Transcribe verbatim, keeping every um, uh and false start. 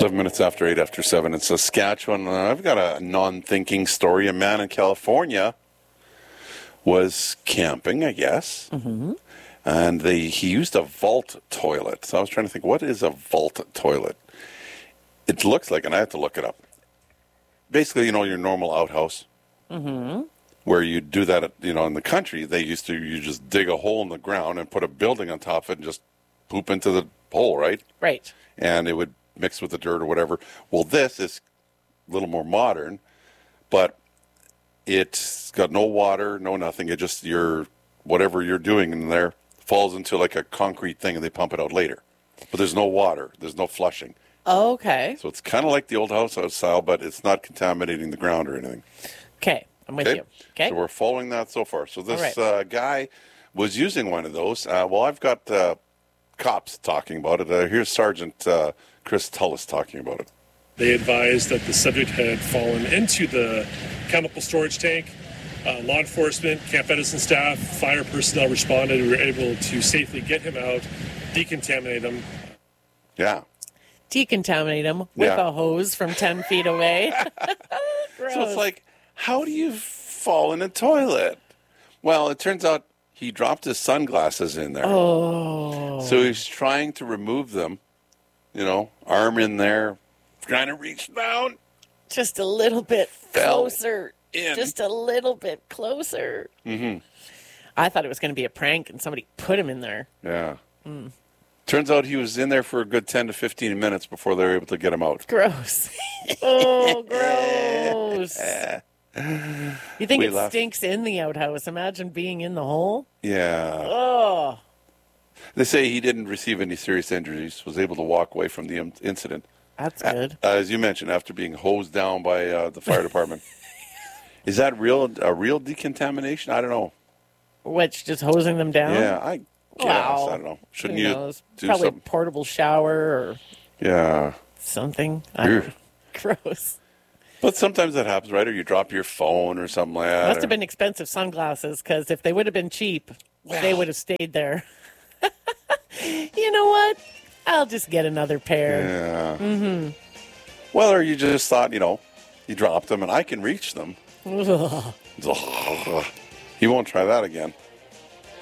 Seven minutes after eight, after seven in Saskatchewan. Uh, I've got a non-thinking story. A man in California was camping, I guess, Mm-hmm. and they he used a vault toilet. So I was trying to think, what is a vault toilet? It looks like, and I have to look it up. Basically, you know, your normal outhouse, Mm-hmm. where you do that, at, you know, in the country, they used to, you just dig a hole in the ground and put a building on top of it and just poop into the hole, right? Right. And it would mix with the dirt or whatever. Well, this is a little more modern, but it's got no water, no nothing. It just, your, whatever you're doing in there falls into like a concrete thing and they pump it out later. But there's no water. There's no flushing. Okay. So it's kind of like the old house style, but it's not contaminating the ground or anything. Okay. I'm with Okay? you. Okay. So we're following that so far. So this right. uh, guy was using one of those. Uh, well, I've got uh, cops talking about it. Uh, here's Sergeant uh, Chris Tullis talking about it. They advised that the subject had fallen into the chemical storage tank. Uh, law enforcement, Camp Edison staff, fire personnel responded. We were able to safely get him out, decontaminate him. Yeah. Decontaminate them with Yeah. a hose from ten feet away. Gross. So it's like, how do you fall in a toilet? Well, it turns out he dropped his sunglasses in there. Oh. So he's trying to remove them, you know, arm in there, trying to reach down. Just a little bit Fell closer. in. Just a little bit closer. Mm-hmm. I thought it was going to be a prank and somebody put him in there. Yeah. Mm. Turns out he was in there for a good ten to fifteen minutes before they were able to get him out. Gross. Oh, gross. You think We it laughed. stinks in the outhouse? Imagine being in the hole. Yeah. Oh. They say he didn't receive any serious injuries, was able to walk away from the in- incident. That's good. Uh, as you mentioned, after being hosed down by uh, the fire department. Is that real? A real decontamination? I don't know. Which, just hosing them down? Yeah, I guess. Wow. I don't know. Shouldn't Who you knows? do Probably something? portable shower or Yeah. something. I don't Ugh. know. Gross. But sometimes that happens, right? Or you drop your phone or something like that. Must or- have been expensive sunglasses, because if they would have been cheap, they would have stayed there. You know what? I'll just get another pair. Yeah. Mm-hmm. Well, or you just thought, you know, you dropped them and I can reach them. Ugh. He won't try that again.